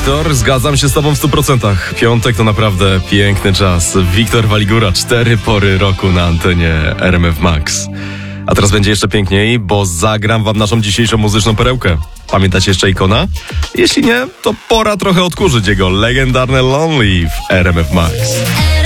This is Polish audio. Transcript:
Wiktor, zgadzam się z tobą w 100%. Piątek to naprawdę piękny czas. Wiktor Waligura, 4 pory roku na antenie RMF Max. A teraz będzie jeszcze piękniej, bo zagram wam naszą dzisiejszą muzyczną perełkę. Pamiętacie jeszcze Ikona? Jeśli nie, to pora trochę odkurzyć jego legendarne Lonely w RMF Max.